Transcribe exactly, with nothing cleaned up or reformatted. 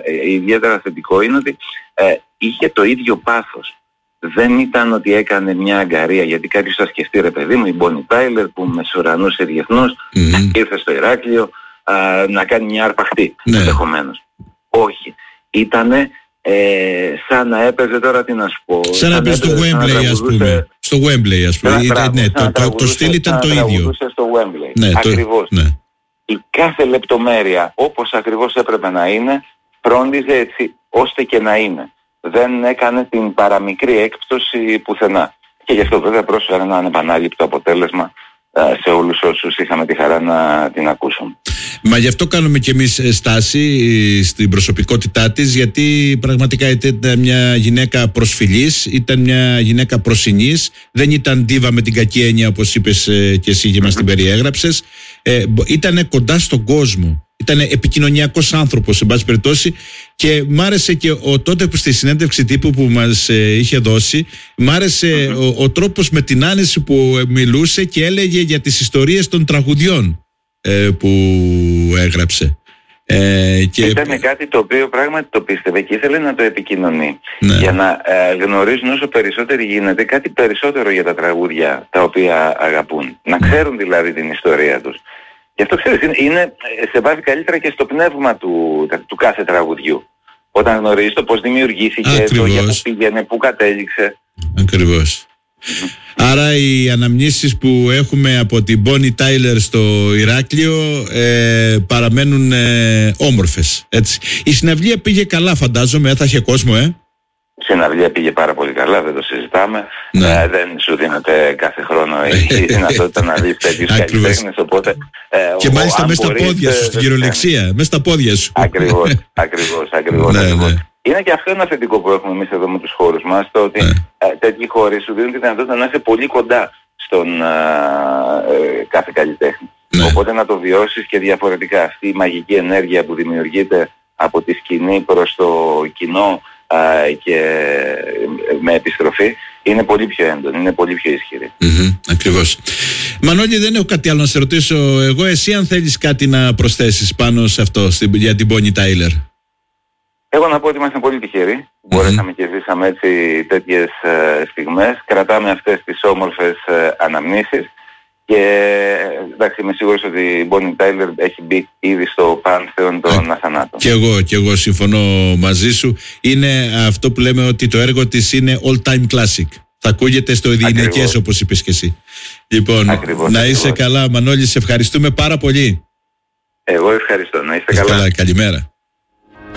ε, ιδιαίτερα θετικό είναι ότι ε, είχε το ίδιο πάθος. Δεν ήταν ότι έκανε μια αγκαρία, γιατί κάποιος θα σκεφτεί, ρε παιδί μου, η Μπόνι Τάιλερ που μεσουρανούσε διεθνώς, mm-hmm. ήρθε στο Ηράκλειο α, να κάνει μια αρπαχτή, ναι. ενδεχομένως. Όχι. Ήτανε ε, σαν να έπαιζε, τώρα τι να σου πω. Σαν να έπαιζε στο Wembley, ας πούμε. Στο Wembley, ας πούμε. Ήταν, ναι, το, το, το στυλ ήταν το ίδιο. Στο Wembley. Ναι, ακριβώς. Το, ναι. Η κάθε λεπτομέρεια, όπως ακριβώς έπρεπε να είναι, φρόντιζε έτσι ώστε και να είναι. Δεν έκανε την παραμικρή έκπτωση πουθενά. Και γι' αυτό βέβαια πρόσφερε ένα ανεπανάληπτο αποτέλεσμα σε όλους όσους είχαμε τη χαρά να την ακούσουμε. Μα γι' αυτό κάνουμε κι εμείς στάση στην προσωπικότητά της, γιατί πραγματικά ήταν μια γυναίκα προσφυλής, ήταν μια γυναίκα προσινής, δεν ήταν ντίβα με την κακή έννοια όπως είπες και εσύ και μας την περιέγραψες. Ε, ήταν κοντά στον κόσμο. Ήταν επικοινωνιακός άνθρωπος, σε πάση περιπτώσει, και μ' άρεσε και ο, τότε που στη συνέντευξη τύπου που μας ε, είχε δώσει, μ' άρεσε mm-hmm. ο, ο τρόπος με την άνεση που μιλούσε και έλεγε για τις ιστορίες των τραγουδιών ε, που έγραψε. Ε, και... Ήταν κάτι το οποίο πράγματι το πίστευε και ήθελε να το επικοινωνεί, ναι. για να ε, γνωρίζουν όσο περισσότεροι γίνεται κάτι περισσότερο για τα τραγούδια τα οποία αγαπούν. Να ξέρουν δηλαδή την ιστορία τους. Γι' αυτό ξέρεις, είναι, σε βάζει καλύτερα και στο πνεύμα του, του κάθε τραγουδιού. Όταν γνωρίζεις το πώς δημιουργήθηκε, ακριβώς. το για που πήγαινε, που κατέληξε. Ακριβώς. Mm-hmm. Άρα οι αναμνήσεις που έχουμε από την Μπόνι Τάιλερ στο Ηράκλειο ε, παραμένουν ε, όμορφες. Έτσι. Η συναυλία πήγε καλά, φαντάζομαι, θα είχε κόσμο, ε. Η συναυλία πήγε πάρα πολύ καλά, δεν το συζητάμε. Ναι. Ε, δεν σου δίνεται κάθε χρόνο η δυνατότητα να δεις τέτοιους καλλιτέχνες, οπότε... Ε, και ο, μάλιστα μέσα στα πόδια σου, στην κυριολεξία, μέσα στα πόδια σου. Ακριβώς, ακριβώς, ακριβώς. Ναι, ακριβώς. Ναι. Είναι και αυτό ένα θετικό που έχουμε εμείς εδώ με τους χώρους μας, το ότι ναι. ε, τέτοιοι χώροι σου δίνουν τη δυνατότητα να είσαι πολύ κοντά στον ε, ε, κάθε καλλιτέχνη. Ναι. Οπότε να το βιώσεις και διαφορετικά. Αυτή η μαγική ενέργεια που δημιουργείται από τη σκηνή προς το κοινό Uh, και με επιστροφή είναι πολύ πιο έντονη, είναι πολύ πιο ισχυρή. Mm-hmm, ακριβώς. Μανώλη, δεν έχω κάτι άλλο να σε ρωτήσω εγώ, εσύ αν θέλεις κάτι να προσθέσεις πάνω σε αυτό, στην, για την Μπόνι Τάιλερ. Εγώ να πω ότι είμαστε πολύ τυχεροί. Mm-hmm. Μπορέσαμε και ζήσαμε έτσι τέτοιες uh, στιγμές. Κρατάμε αυτές τις όμορφες uh, αναμνήσεις. Και εντάξει, είμαι σίγουρος ότι η Μπόνι Τάιλερ έχει μπει ήδη στο πάνθεον των αθανάτων. Και εγώ, και εγώ συμφωνώ μαζί σου. Είναι αυτό που λέμε ότι το έργο της είναι all time classic. Θα ακούγεται στο διηνεκές, όπως είπες και εσύ. Λοιπόν, ακριβώς, να είσαι ακριβώς. καλά, Μανώλη, σε ευχαριστούμε πάρα πολύ. Εγώ ευχαριστώ, να είστε καλά. καλά. Καλημέρα.